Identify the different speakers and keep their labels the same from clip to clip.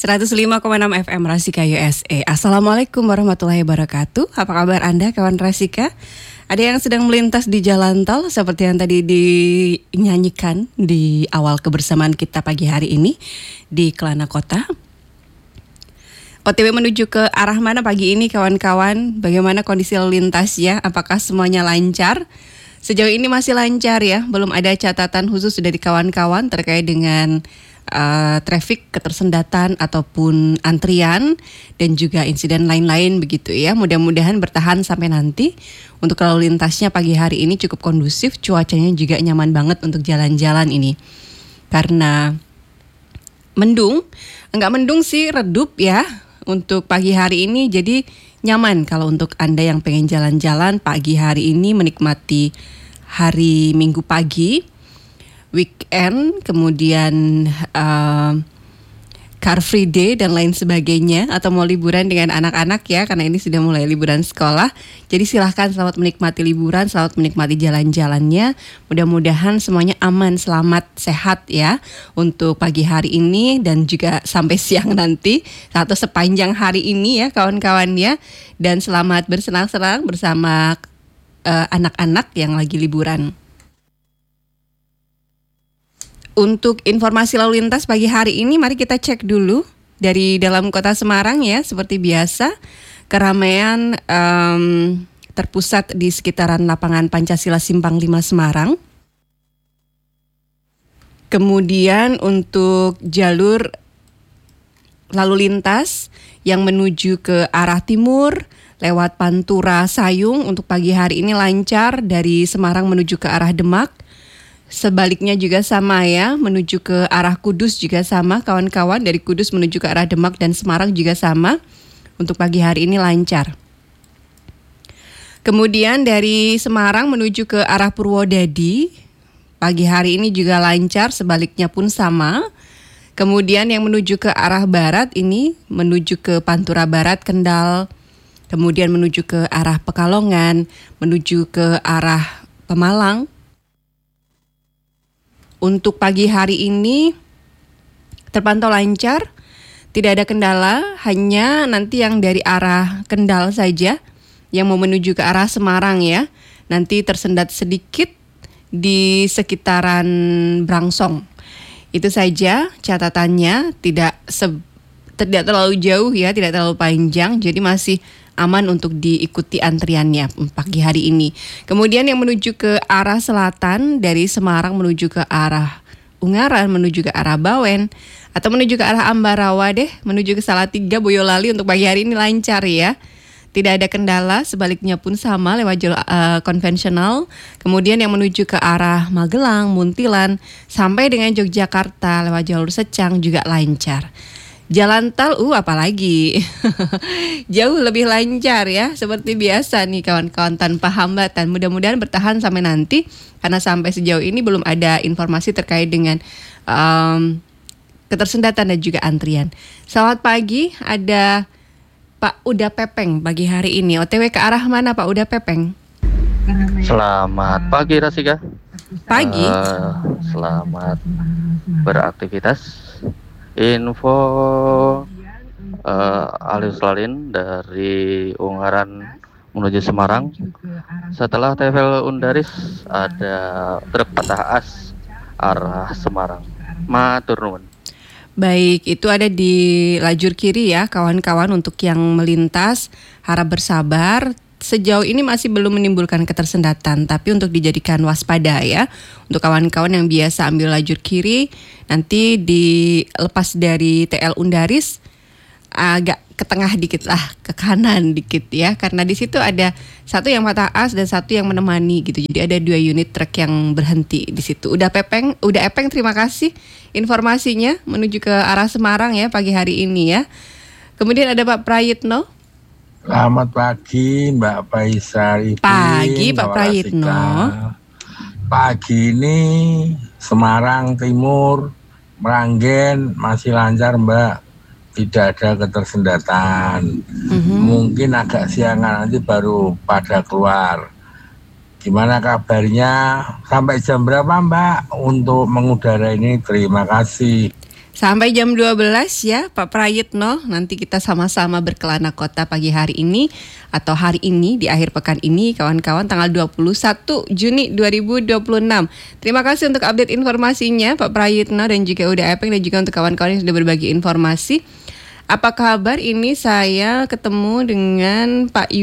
Speaker 1: 105,6 FM Rasika USA. Assalamualaikum warahmatullahi wabarakatuh. Apa kabar Anda kawan Rasika? Ada yang sedang melintas di jalan tol seperti yang tadi dinyanyikan di awal kebersamaan kita pagi hari ini di Kelana Kota. OTW menuju ke arah mana pagi ini kawan-kawan? Bagaimana kondisi lalu lintasnya? Apakah semuanya lancar? Sejauh ini masih lancar ya, belum ada catatan khusus dari kawan-kawan terkait dengan traffic, ketersendatan ataupun antrian dan juga insiden lain-lain begitu ya. Mudah-mudahan bertahan sampai nanti. Untuk lalu lintasnya pagi hari ini cukup kondusif, cuacanya juga nyaman banget untuk jalan-jalan ini. Karena mendung, enggak mendung sih, redup ya untuk pagi hari ini, jadi nyaman kalau untuk Anda yang pengen jalan-jalan pagi hari ini menikmati hari Minggu pagi, weekend, kemudian Car Free Day dan lain sebagainya, atau mau liburan dengan anak-anak ya, karena ini sudah mulai liburan sekolah. Jadi silahkan selamat menikmati liburan, selamat menikmati jalan-jalannya. Mudah-mudahan semuanya aman, selamat, sehat ya untuk pagi hari ini dan juga sampai siang nanti atau sepanjang hari ini ya kawan-kawan ya. Dan selamat bersenang-senang bersama anak-anak yang lagi liburan. Untuk informasi lalu lintas pagi hari ini, mari kita cek dulu dari dalam kota Semarang ya. Seperti biasa, keramaian terpusat di sekitaran lapangan Pancasila Simpang 5 Semarang. Kemudian untuk jalur lalu lintas yang menuju ke arah timur lewat Pantura Sayung untuk pagi hari ini lancar dari Semarang menuju ke arah Demak. Sebaliknya juga sama ya, menuju ke arah Kudus juga sama kawan-kawan, dari Kudus menuju ke arah Demak dan Semarang juga sama. Untuk pagi hari ini lancar. Kemudian dari Semarang menuju ke arah Purwodadi, pagi hari ini juga lancar, sebaliknya pun sama. Kemudian yang menuju ke arah barat ini, menuju ke Pantura Barat, Kendal, kemudian menuju ke arah Pekalongan, menuju ke arah Pemalang. Untuk pagi hari ini terpantau lancar, tidak ada kendala, hanya nanti yang dari arah Kendal saja yang mau menuju ke arah Semarang ya. Nanti tersendat sedikit di sekitaran Brangsong. Itu saja catatannya, tidak terlalu jauh ya, tidak terlalu panjang, jadi masih aman untuk diikuti antriannya pagi hari ini. Kemudian yang menuju ke arah selatan dari Semarang menuju ke arah Ungaran, menuju ke arah Bawen, atau menuju ke arah Ambarawa deh, menuju ke Salatiga, Boyolali untuk pagi hari ini lancar ya. Tidak ada kendala, sebaliknya pun sama lewat jalur konvensional. Kemudian yang menuju ke arah Magelang, Muntilan, sampai dengan Yogyakarta lewat jalur Secang juga lancar. Jalan tol, apalagi jauh lebih lancar ya, seperti biasa nih kawan-kawan tanpa hambatan. Mudah-mudahan bertahan sampai nanti, karena sampai sejauh ini belum ada informasi terkait dengan ketersendatan dan juga antrian. Selamat pagi, ada Pak Uda Pepeng pagi hari ini. OTW ke arah mana Pak Uda Pepeng?
Speaker 2: Selamat pagi Rasika.
Speaker 1: Pagi.
Speaker 2: Selamat beraktivitas. Info arus lalin dari Ungaran menuju Semarang. Setelah TFL Undaris ada truk patah as arah Semarang. Matur nuwun.
Speaker 1: Baik, itu ada di lajur kiri ya kawan-kawan. Untuk yang melintas harap bersabar. Sejauh ini masih belum menimbulkan ketersendatan, tapi untuk dijadikan waspada ya. Untuk kawan-kawan yang biasa ambil lajur kiri, nanti dilepas dari TL Undaris agak ke tengah dikit lah, ke kanan dikit ya, karena di situ ada satu yang patah as dan satu yang menemani gitu. Jadi ada 2 unit truk yang berhenti di situ. Udah Epeng, terima kasih informasinya menuju ke arah Semarang ya pagi hari ini ya. Kemudian ada Pak Prayitno.
Speaker 3: Selamat pagi Mbak Faisal Ipin.
Speaker 1: Pagi Pak Prayitno.
Speaker 3: Pagi ini Semarang Timur, Meranggen masih lancar Mbak. Tidak ada ketersendatan. Mungkin agak siangan nanti baru pada keluar. Gimana kabarnya? Sampai jam berapa Mbak untuk mengudara ini? Terima kasih.
Speaker 1: Sampai jam 12 ya Pak Prayitno. Nanti kita sama-sama berkelana kota pagi hari ini atau hari ini di akhir pekan ini kawan-kawan, tanggal 21 Juni 2026. Terima kasih untuk update informasinya Pak Prayitno dan juga Uda Epeng, dan juga untuk kawan-kawan yang sudah berbagi informasi. Apa kabar? Ini saya ketemu dengan Pak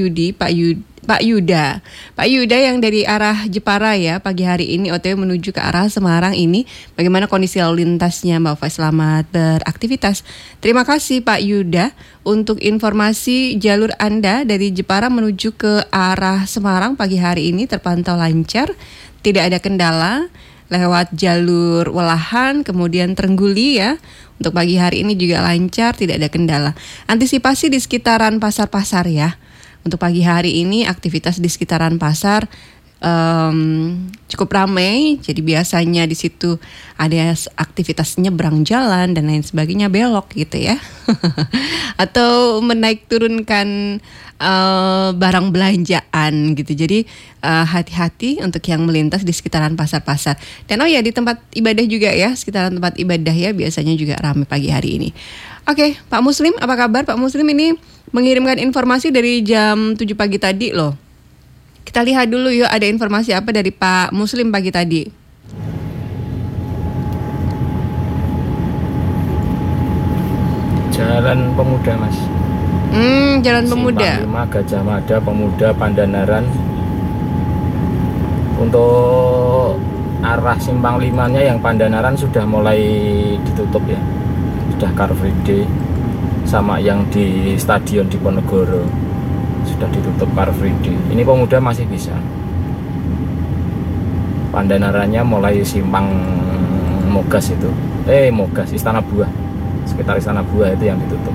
Speaker 1: Yuda yang dari arah Jepara ya, pagi hari ini OTW menuju ke arah Semarang ini. Bagaimana kondisi lalu lintasnya Mbak Fai? Selamat beraktivitas. Terima kasih Pak Yuda untuk informasi. Jalur Anda dari Jepara menuju ke arah Semarang pagi hari ini terpantau lancar, tidak ada kendala lewat jalur Welahan kemudian Trengguli ya. Untuk pagi hari ini juga lancar, tidak ada kendala. Antisipasi di sekitaran pasar-pasar ya. Untuk pagi hari ini aktivitas di sekitaran pasar cukup ramai. Jadi biasanya di situ ada aktivitas nyebrang jalan dan lain sebagainya, belok gitu ya. Atau menaik turunkan barang belanjaan gitu. Jadi hati-hati untuk yang melintas di sekitaran pasar-pasar. Dan oh ya, di tempat ibadah juga ya, sekitaran tempat ibadah ya, biasanya juga ramai pagi hari ini. Oke, Pak Muslim, apa kabar? Pak Muslim ini mengirimkan informasi dari jam 7 pagi tadi loh. Kita lihat dulu yuk, ada informasi apa dari Pak Muslim pagi tadi.
Speaker 4: Jalan Pemuda, Mas.
Speaker 1: Jalan Pemuda.
Speaker 4: Simpang 5 Gajah Mada, Pemuda, Pandanaran. Untuk arah Simpang 5-nya yang Pandanaran sudah mulai ditutup ya. Sudah Car Free Day. Sama yang di stadion Diponegoro sudah ditutup Car Free Day. Ini Pemuda masih bisa. Pandanarannya mulai Simpang Mogas itu. Mogas, Istana Buah. Sekitar Istana Buah itu yang ditutup.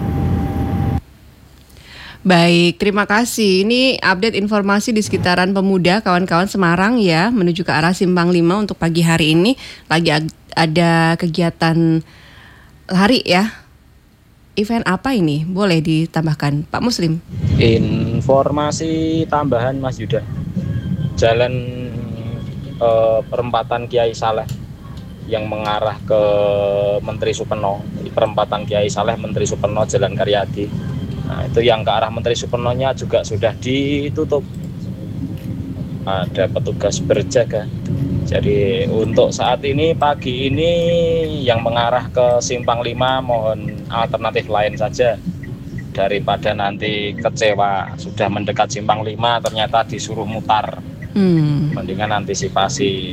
Speaker 1: Baik, terima kasih. Ini update informasi di sekitaran Pemuda, kawan-kawan Semarang ya, menuju ke arah Simpang 5 untuk pagi hari ini. Lagi ada kegiatan lari ya. Event apa ini? Boleh ditambahkan Pak Muslim?
Speaker 4: Informasi tambahan Mas Yuda. Jalan perempatan Kiai Saleh yang mengarah ke Menteri Supeno, perempatan Kiai Saleh Menteri Supeno Jalan Karyadi. Nah, itu yang ke arah Menteri Supenonya juga sudah ditutup. Ada petugas berjaga. Jadi untuk saat ini pagi ini yang mengarah ke Simpang 5 mohon alternatif lain saja, daripada nanti kecewa sudah mendekat Simpang 5 ternyata disuruh mutar. Mendingan antisipasi